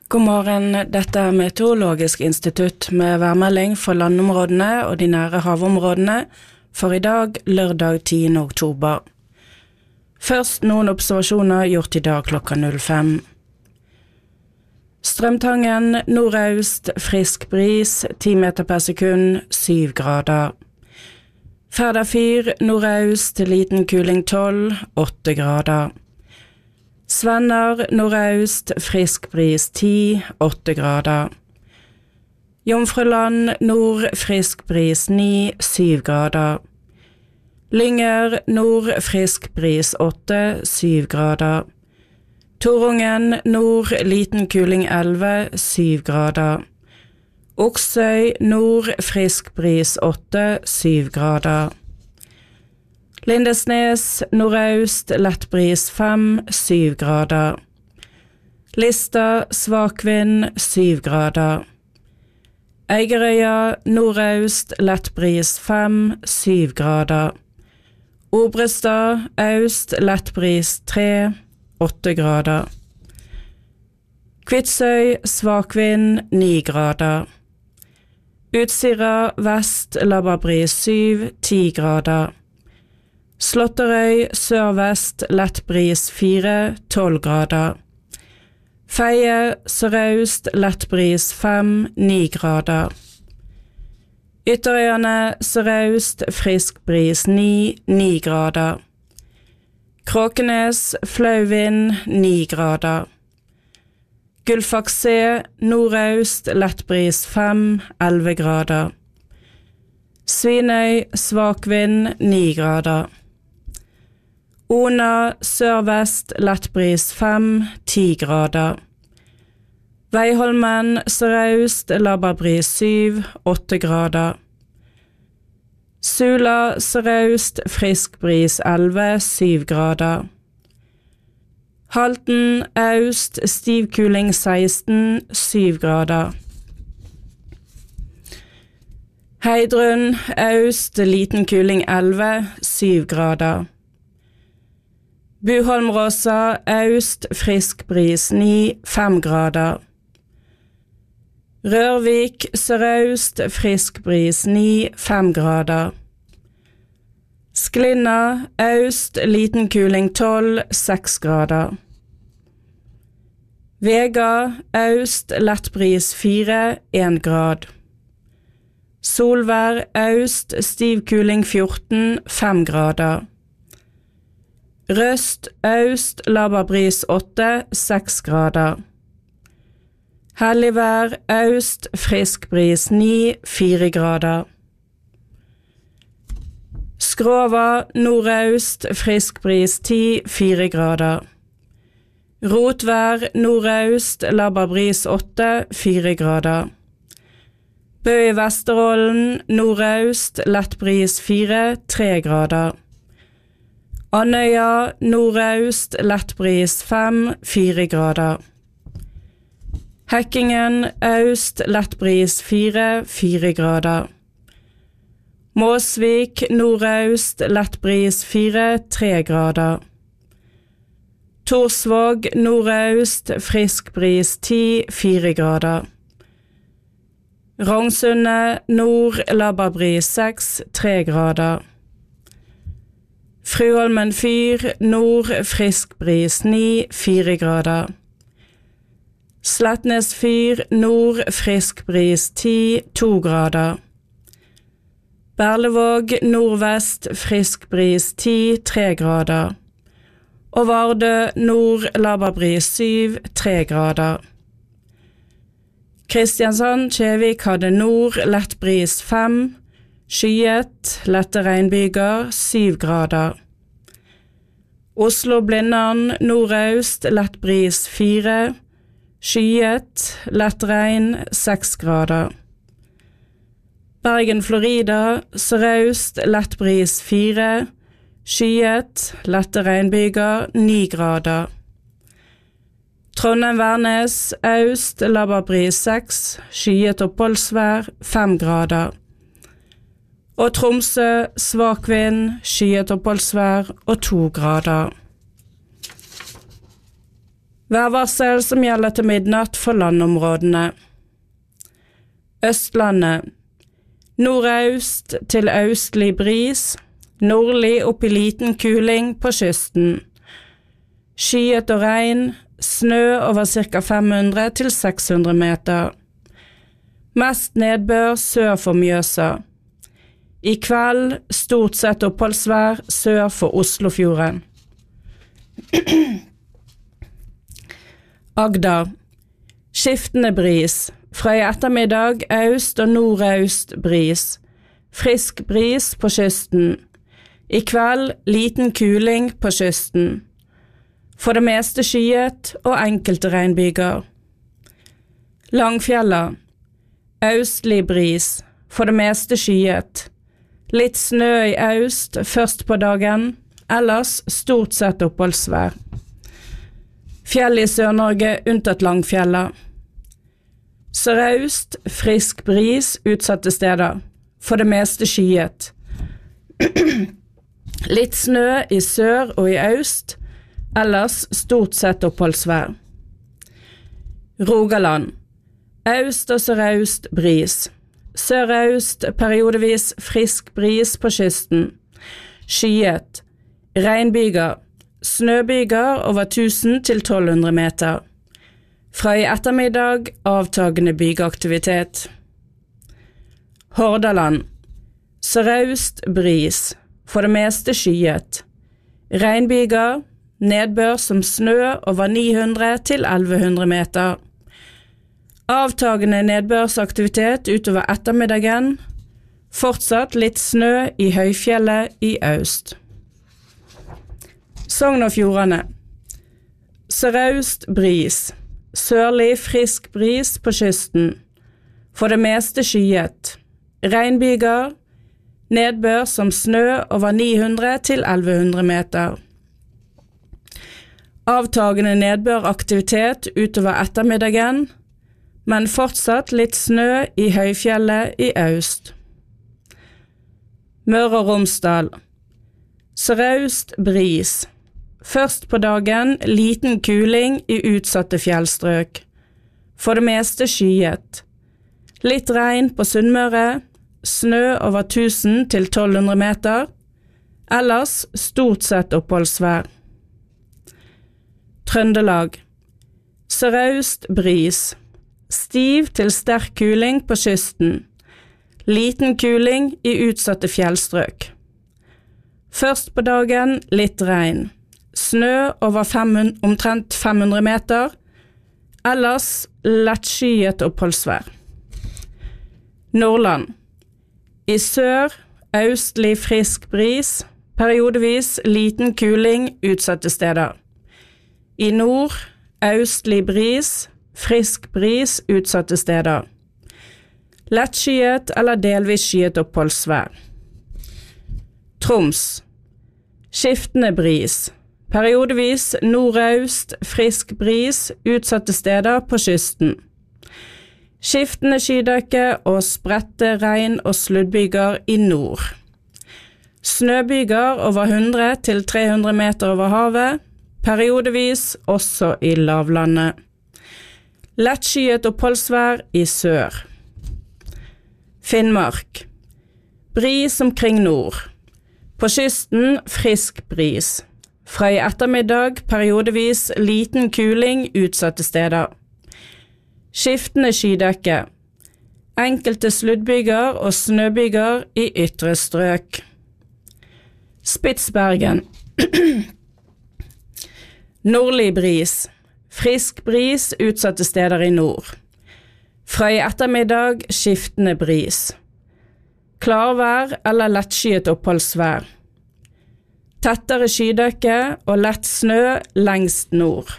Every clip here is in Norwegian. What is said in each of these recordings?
God morgen, dette er Meteorologisk institutt med værmelding for landområdene og de nære havområdene for i dag, lørdag 10. oktober. Først noen observasjoner gjort i dag klokka 05. Strømtangen nordøst, frisk bris, 10 meter per sekund, 7 grader. Færderfyr nordøst, liten kuling 12, 8 grader. Svenner nordøst, frisk bris 10, 8 grader. Jomfruland nord, frisk bris 9, 7 grader. Lynger nord, frisk bris 8, 7 grader. Torungen nord, liten kuling 11, 7 grader. Oksøy nord, frisk bris 8, 7 grader. Lindesnes nordøst, lett bris 5, 7 grader. Lista, svak vind, 7 grader. Eigerøya nordøst, lett bris 5, 7 grader. Obrestad øst, lett bris 3, 8 grader. Kvitsøy, svak vind, 9 grader. Utsira vest, labber bris 7, 10 grader. Slåtterøy, sørvest, lett bris 4, 12 grader. Feie, sørøst, lett bris 5, 9 grader. Ytterøyene, sørøst, frisk bris 9, 9 grader. Kråkenes, flau vind, 9 grader. Gullfaks-C, nordøst, lett bris 5, 11 grader. Svinøy, svak vind, 9 grader. Ona, sørvest, lett bris 5, 10 grader. Veiholmen, sørøst, labber bris 7, 8 grader. Sula, sørøst, frisk bris 11, 7 grader. Halten, øst, stiv kuling 16, 7 grader. Heidrun, øst, liten kuling 11, 7 grader. Buholmråsa, øst, frisk bris 9, 5 grader. Rørvik, sørøst, frisk bris 9, 5 grader. Sklinna, øst, liten kuling 12, 6 grader. Vega, øst, lett bris 4, 1 grad. Solvær, øst, stiv kuling 14, 5 grader. Røst, øst, labber bris 8, 6 grader. Helligvær, øst, frisk bris 9, 4 grader. Skrova, nordøst, frisk bris 10, 4 grader. Rotvær, nordøst, labber bris 8, 4 grader. Bø i Vesterålen, nordøst, lett bris 4, 3 grader. Andøya, nordøst, lett bris 5, 4 grader. Hekkingen, øst, lett bris 4, 4 grader. Måsvik, nordøst, lett bris 4, 3 grader. Torsvåg, nordøst, frisk bris 10, 4 grader. Rognsundet, nord, labber bris 6, 3 grader. Fruholmen fyr, nord, frisk bris 9, 4 grader. Slettnes fyr, nord, frisk bris 10, 2 grader. Berlevåg, nordvest, frisk bris 10, 3 grader. Og Vardø, nord, labber bris 7, 3 grader. Kristiansand-Kjevik hadde nord, lett bris 5, skyet, lette regnbyger, 7 grader. Oslo-Blindern, nordøst, lett bris 4, skyet, lett regn, 6 grader. Bergen-Florida, sørøst, lett bris 4, skyet, lette regnbyger, 9 grader. Trondheim-Værnes, øst, labber bris 6, skyet oppholdsvær, 5 grader. Og Tromsø, svak vind, skyet oppholdsvær og 2 grader. Værvarsel som gjelder til midnatt for landområdene. Østlandet. Nordøst til østlig bris, nordlig opp i liten kuling på kysten. Skyet og regn, snø over ca. 500 til 600 meter. Mest nedbør sør for Mjøsa. I kveld stort sett oppholdsvær sør for Oslofjorden. Agder. Skiftende bris. Fra i ettermiddag øst og nordøst bris. Frisk bris på kysten. I kveld liten kuling på kysten. For det meste skyet og enkelte regnbyger. Langfjella. Østlig bris. For det meste skyet. Litt snø i øst først på dagen, ellers stort sett oppholdsvær. Fjell i Sør-Norge unntatt Langfjella. Sørøst, frisk bris utsatte steder. For det meste skyet. Litt snø i sør og i øst, ellers stort sett oppholdsvær. Rogaland. Øst og sørøst bris. Sørøst periodevis frisk bris på kysten. Skyet. Regnbyger. Snøbyger over 1000 til 1200 meter. Fra i ettermiddag avtagende bygeaktivitet. Hordaland. Sørøst bris. For det meste skyet. Regnbyger. Nedbør som snø over 900 til 1100 meter. Avtagende nedbørsaktivitet utover ettermiddagen. Fortsatt litt snø i høyfjellet i øst. Sogn og Fjordane. Sørøst bris. Sørlig frisk bris på kysten. For det meste skyet. Regnbyger. Nedbør som snø over 900 til 1100 meter. Avtagende nedbøraktivitet utover ettermiddagen, men fortsatt litt snø i høyfjellet i øst. Møre og Romsdal. Sørøst bris. Først på dagen liten kuling i utsatte fjellstrøk. For det meste skyet. Litt regn på Sunnmøre, snø over 1000 til 1200 meter, ellers stort sett oppholdsvær. Trøndelag. Sørøst bris. Stiv til sterk kuling på kysten. Liten kuling i utsatte fjellstrøk. Først på dagen litt regn. Snø over omtrent 500 meter, ellers lettskyet oppholdsvær. Nordland. I sør, østlig frisk bris, periodevis liten kuling utsatte steder. I nord, østlig bris, frisk bris utsatte steder. Lettskyet eller delvis skyet oppholdsvær. Troms. Skiftende bris. Periodevis nordøst, frisk bris utsatte steder på kysten. Skiftende skydekke og spredte regn- og sluddbyger i nord. Snøbyger over 100 til 300 meter over havet, periodevis også i lavlandet. Lettskyet oppholdsvær i sør. Finnmark. Bris omkring nord. På kysten frisk bris. Fra i ettermiddag periodevis liten kuling utsatte steder. Skiftende skydekke. Enkelte sluddbyger og snøbyger i ytre strøk. Spitsbergen. Nordlig bris. Frisk bris utsatte steder i nord. Fra i ettermiddag skiftende bris. Klarvær eller lettskyet oppholdsvær. Tettere skydekke og lett snø lengst nord.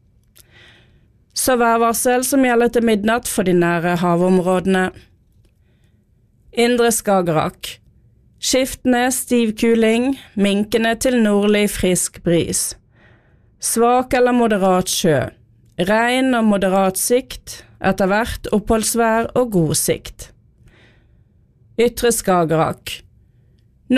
Så værvarsel som gjelder til midnatt for de nære havområdene. Indre Skagerrak. Skiftende stiv kuling, minkende til nordlig frisk bris. Svak eller moderat sjø. Regn og moderat sikt, etter hvert oppholdsvær og god sikt. Ytre Skagerrak.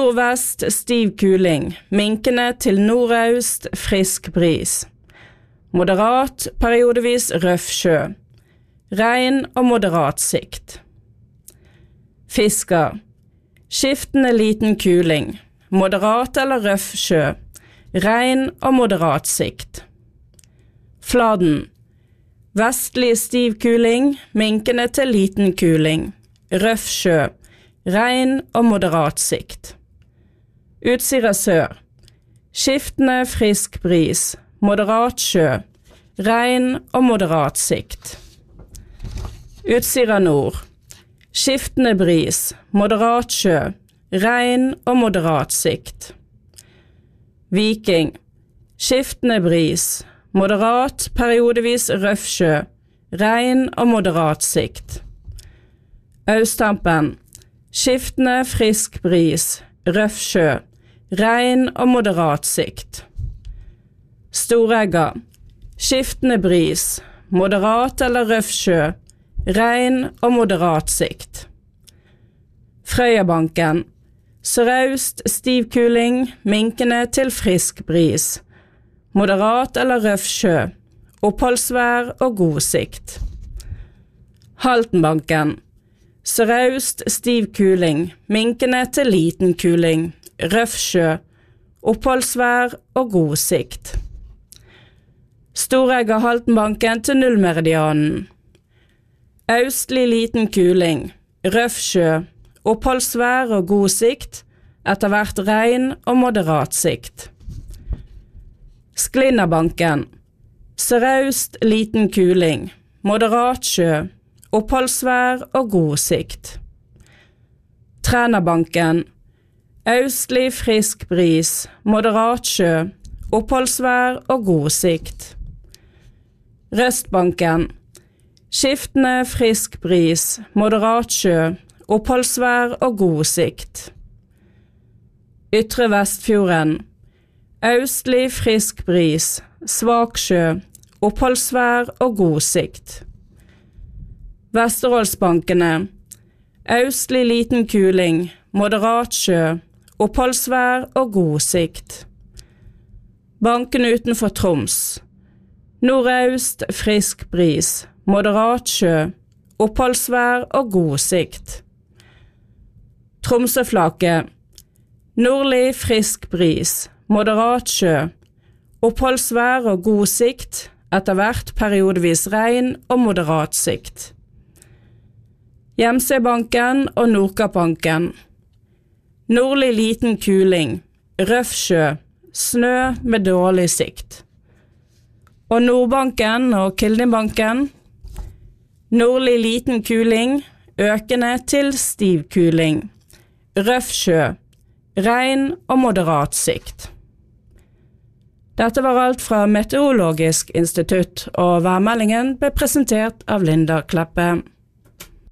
Nordvest stiv kuling, minkende til nordøst frisk bris. moderat, periodevis røff sjø, regn og moderat sikt. Fisker, skiftende liten kuling, moderat eller røff sjø, regn og moderat sikt. Fladen, vestlig stiv kuling, minkende til liten kuling, røff sjø, regn og moderat sikt. Utsira sør, skiftende frisk bris, moderat sjø, regn og moderat sikt. Utsira nord, skiftende bris, moderat sjø, regn og moderat sikt. Viking, skiftende bris, moderat, periodevis røff sjø, regn og moderat sikt. Austhampen, skiftende frisk bris, røff sjø, regn og moderat sikt. Storegga, skiftende bris, moderat eller røff sjø, regn og moderat sikt. Frøyabanken, sørøst stiv kuling, minkende til frisk bris, moderat eller røff sjø, oppholdsvær og god sikt. Haltenbanken, sørøst stiv kuling, minkende til liten kuling, røff sjø, oppholdsvær og god sikt. Storegga Haltenbanken til nullmeridianen. Østlig liten kuling, røff sjø, oppholdsvær og god sikt, etter hvert regn og moderat sikt. Sklinnabanken, sørøst liten kuling, moderat sjø, oppholdsvær og god sikt. Trænabanken, østlig frisk bris, moderat sjø, oppholdsvær og god sikt. Røstbanken, skiftende frisk bris, moderat sjø, oppholdsvær og god sikt. Ytre Vestfjorden, østlig frisk bris, svak sjø, oppholdsvær og god sikt. Vesterålsbankene, østlig liten kuling, moderat sjø, oppholdsvær og god sikt. Banken utenfor Troms, nordøst frisk bris, moderat sjø, oppholdsvær og god sikt. Tromsøflaket, nordlig frisk bris, moderat sjø, oppholdsvær og god sikt, etter hvert periodevis regn og moderat sikt. Gjemsøybanken og Nordkappbanken, nordlig liten kuling, røff sjø, snø med dårlig sikt. Og Nordbanken og Kildingbanken, nordlig liten kuling, økende til stiv kuling, røff sjø, regn og moderat sikt. Dette var alt fra Meteorologisk institutt, og værmeldingen ble presentert av Linda Kleppe.